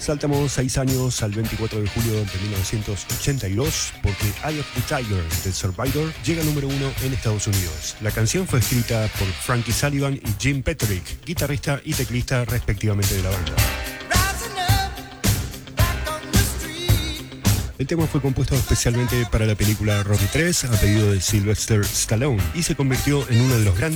Saltamos 6 años al 24 de julio de 1982 porque Eye of the Tiger de Survivor llega número 1 en Estados Unidos. La canción fue escrita por Frankie Sullivan y Jim Peterick, guitarrista y teclista respectivamente de la banda. El tema fue compuesto especialmente para la película Rocky III a pedido de Sylvester Stallone y se convirtió en uno de los grandes